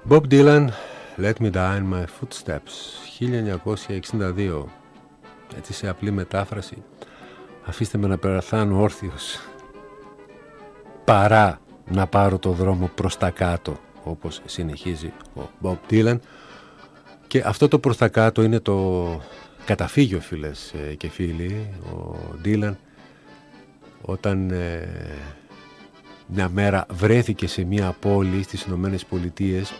Bob Dylan, Let Me Die in My Footsteps, 1962. Έτσι σε απλή μετάφραση, αφήστε με να περαθάνω όρθιος, παρά να πάρω το δρόμο προς τα κάτω, όπως συνεχίζει ο Bob Dylan. Και αυτό το προς τα κάτω είναι το καταφύγιο, φίλες και φίλοι. Ο Dylan, όταν μια μέρα βρέθηκε σε μια πόλη στις Ηνωμένες Πολιτείες,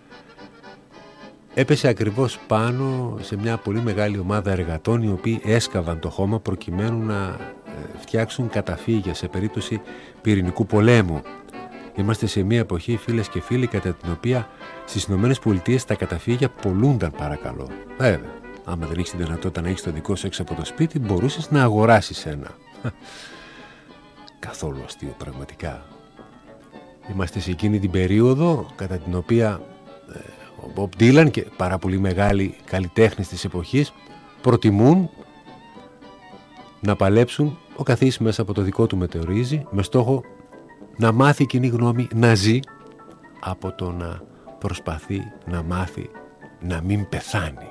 έπεσε ακριβώς πάνω σε μια πολύ μεγάλη ομάδα εργατών, οι οποίοι έσκαβαν το χώμα προκειμένου να φτιάξουν καταφύγια σε περίπτωση πυρηνικού πολέμου. Είμαστε σε μια εποχή, φίλες και φίλοι, κατά την οποία στις Ηνωμένες Πολιτείες τα καταφύγια πωλούνταν, παρακαλώ. Βέβαια, άμα δεν έχεις τη δυνατότητα να έχεις το δικό σου έξω από το σπίτι, μπορούσες να αγοράσεις ένα. Καθόλου αστείο, πραγματικά. Είμαστε σε εκείνη την περίοδο κατά την οποία ο Bob Dylan και πάρα πολύ μεγάλοι καλλιτέχνες της εποχής προτιμούν να παλέψουν ο καθής μέσα από το δικό του μετεωρίζει, με στόχο να μάθει η κοινή γνώμη να ζει, από το να προσπαθεί να μάθει να μην πεθάνει.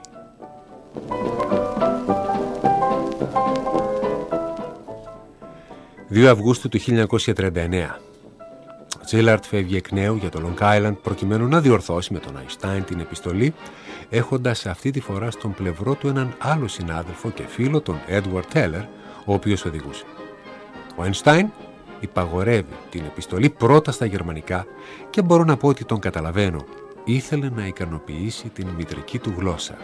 «2 Αυγούστου του 1939. Ο Τζίλαρτ φεύγει εκ νέου για το Long Island προκειμένου να διορθώσει με τον Αϊνστάιν την επιστολή, έχοντας αυτή τη φορά στον πλευρό του έναν άλλο συνάδελφο και φίλο, τον Edward Teller, ο οποίος οδηγούσε. Ο Αϊνστάιν υπαγορεύει την επιστολή πρώτα στα γερμανικά και μπορώ να πω ότι τον καταλαβαίνω. Ήθελε να ικανοποιήσει την μητρική του γλώσσα.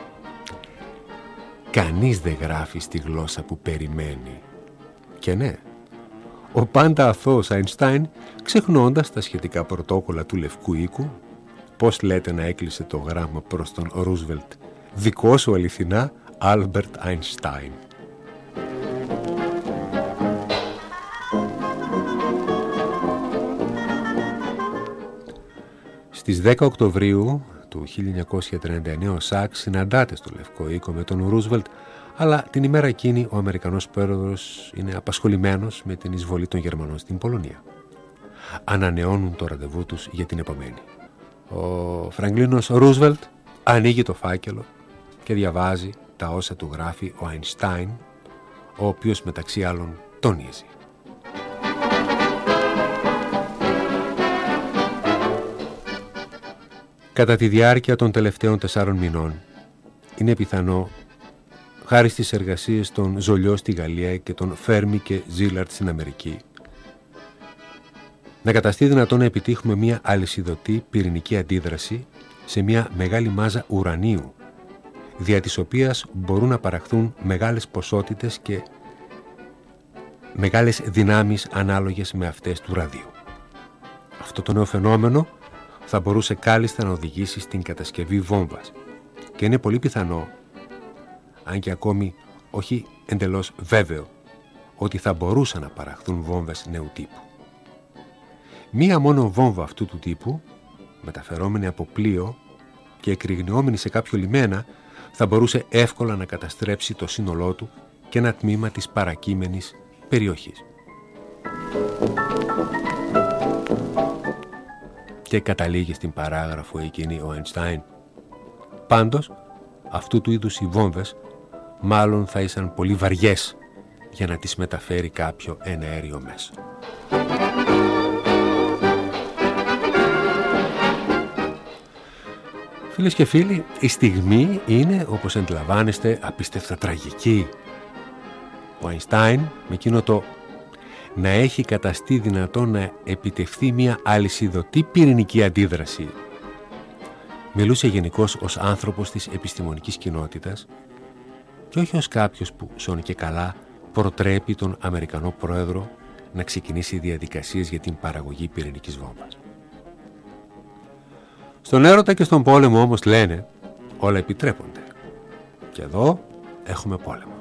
Κανείς δεν γράφει στη γλώσσα που περιμένει. Και ναι, ο πάντα αθώος Αϊνστάιν, ξεχνώντας τα σχετικά πρωτόκολλα του Λευκού Οίκου, πώς λέτε να έκλεισε το γράμμα προς τον Ρούσβελτ, δικό σου αληθινά Άλμπερτ Αϊνστάιν. Στις 10 Οκτωβρίου του 1939 ο Σάκς συναντάται στο Λευκό Οίκο με τον Ρούσβελτ, αλλά την ημέρα εκείνη ο Αμερικανός πρόεδρος είναι απασχολημένος με την εισβολή των Γερμανών στην Πολωνία. Ανανεώνουν το ραντεβού τους για την επομένη. Ο Φραγκλίνος Ρούσβελτ ανοίγει το φάκελο και διαβάζει τα όσα του γράφει ο Αϊνστάιν, ο οποίος μεταξύ άλλων τονίζει. Κατά τη διάρκεια των τελευταίων 4 μηνών είναι πιθανό, χάρη στις εργασίες των Ζολιό στη Γαλλία και των Φέρμι και Ζίλαρτ στην Αμερική, να καταστεί δυνατόν να επιτύχουμε μια αλυσιδωτή πυρηνική αντίδραση σε μια μεγάλη μάζα ουρανίου, δια της οποίας μπορούν να παραχθούν μεγάλες ποσότητες και μεγάλες δυνάμεις ανάλογες με αυτές του ραδίου. Αυτό το νέο φαινόμενο θα μπορούσε κάλλιστα να οδηγήσει στην κατασκευή βόμβας και είναι πολύ πιθανό, αν και ακόμη όχι εντελώς βέβαιο, ότι θα μπορούσαν να παραχθούν βόμβες νέου τύπου. Μία μόνο βόμβα αυτού του τύπου, μεταφερόμενη από πλοίο και εκρηγνιόμενη σε κάποιο λιμένα, θα μπορούσε εύκολα να καταστρέψει το σύνολό του και ένα τμήμα της παρακείμενης περιοχής. Και καταλήγει στην παράγραφο εκείνη ο Αϊνστάιν. Πάντως, αυτού του είδους οι βόμβες μάλλον θα ήσαν πολύ βαριές για να τις μεταφέρει κάποιο εναέριο μέσο. Φίλες και φίλοι, η στιγμή είναι, όπως αντιλαμβάνεστε, απίστευτα τραγική. Ο Αϊνστάιν, με εκείνο το να έχει καταστεί δυνατό να επιτευχθεί μια αλυσιδωτή πυρηνική αντίδραση, μιλούσε γενικώς ως άνθρωπος της επιστημονικής κοινότητας και όχι ως κάποιος που σώνει και καλά προτρέπει τον Αμερικανό πρόεδρο να ξεκινήσει διαδικασίες για την παραγωγή πυρηνικής βόμβας. Στον έρωτα και στον πόλεμο όμως, λένε, όλα επιτρέπονται. Και εδώ έχουμε πόλεμο.